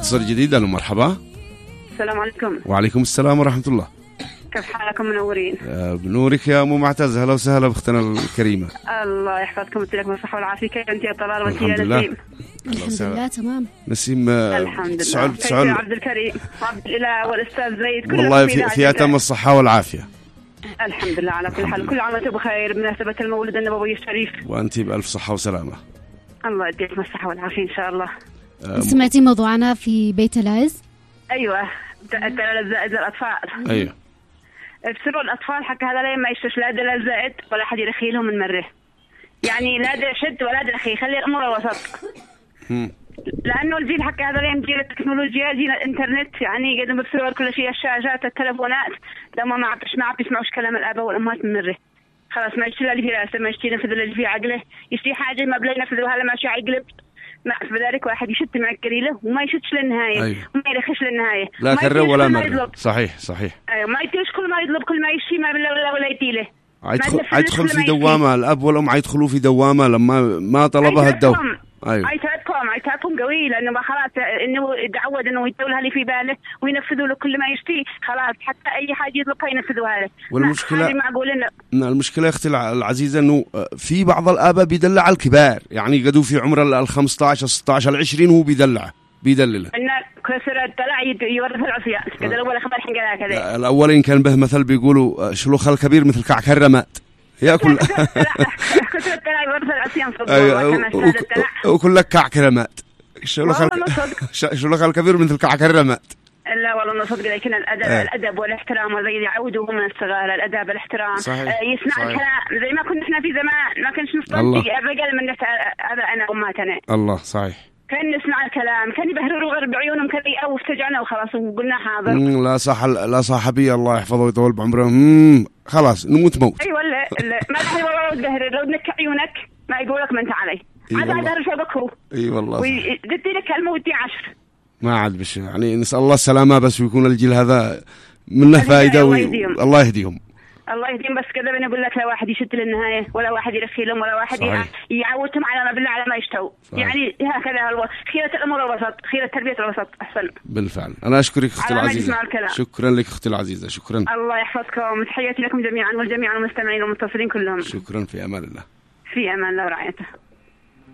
اتصال جديد. أهلا مرحبا. السلام عليكم. وعليكم السلام ورحمة الله. كيف حالكم؟ منورين. بنورك يا أم معتز. هلا وسهلا بأختنا الكريمة. الله يحفظكم ويديلكم الصحة والعافية. كيف أنت يا طلال وأنت يا الحمد لله. نسيم؟ الحمد لله تمام. نسيم. الحمد لله. كيف يا عبد الكريم وعبد الإله والأستاذ زيد؟ والله في أتم الصحة والعافية. الحمد لله على كل حال. كل عام وأنتم بخير بمناسبة المولد النبوي الشريف. وأنت بألف صحة وسلامة. الله يديكم الصحة والعافية إن شاء الله. سمعتي موضوعنا في بيت العز؟ أيوة. الدلال الزائد للأطفال. أيوة. افسروا الأطفال حق هذا ليه ما يشتش لا دلال زائد ولا حد يرخيلهم من مرة. يعني لا شد ولا درخي، خلي الأمور وسط. لأنه الجيل حق هذا ليه جيل التكنولوجيا، جيل الإنترنت، يعني قدم بفسروا كل شيء، الشاشات، التلفونات. لما ما عم بيسمعوش كلام الآباء والأمهات من مرة. خلاص ما يشتري اللي في راسه، ما يشتري ينفذ اللي في عقله، يشتري حاجة ما بلا ينفذها لما شو يقلب. ما فذلك واحد يشد مع القليله وما يشدش للنهايه. أيوه. وما يرخش للنهايه. لا كره ولا مره. صحيح. ايوه ما يديش كل ما يطلب، كل ما يشتري ما بلا ولا يديله. عيدخل في دوامه. الاب والام عيدخلوا في دوامه لما ما طلبها الدوام. ايوه عيتاتكم قوي، لانه خلاص انه يتعود انه يدولها اللي في باله وينفذوا له كل ما يشتي. خلاص حتى اي حاجه يطلبها ينفذوها له. والمشكله معقول انه المشكله اختي العزيزه انه في بعض الاباء بيدلع الكبار، يعني قدوا في عمر ال 15 16 20 هو بيدلله ان كسر الدلع يورث العصيان كذا. الاول خبر حنقلها كذا. الاولين كان به مثل بيقولوا شلوخ الكبير مثل كعك الرماد ياكل. كسر الدلع يورث العصيان صدق. وكل لك كعك رماد. شلوخ الكبير مثل كعك الرماد. لا والله صدق. لكن الادب والاحترام والذي يعودوا من الصغار، الادب والاحترام. يسمع الكلام زي ما كنا احنا في زمان، ما كناش نستنتج الرجال من ابائنا وامهاتنا. الله صحيح. كان نسمع الكلام، كان يبهروا غير بعيونهم كذا او افتجعنا وخلاص وقلنا حاضر. لا صاحبي الله يحفظه ويطول بعمره. خلاص نموت موت. ايوه لا ما تحي والله تبهر. لو انك عيونك ما يقولك ما انت علي. عاد هذا شو بكره. اي والله. ودي لك كلمه ودي 10. ما عاد بش يعني نسال الله السلامه بس ويكون الجيل هذا منه فائده. الله يهديهم. الله يهديهم. بس كذا بنقول لك لا واحد يشد للنهايه ولا واحد يرخي لهم ولا واحد يعودهم على ما بالله على ما يشتوا. يعني هكذا هو خيرة الامور الوسط، خيرة تربيه الوسط احسن. بالفعل. انا اشكرك اختي العزيزه. شكرا لك اختي العزيزه. شكرا. الله يحفظكم. تحياتي لكم جميعا والجميع المستمعين والمتصلين كلهم. شكرا. في امان الله. في امان الله ورعايته.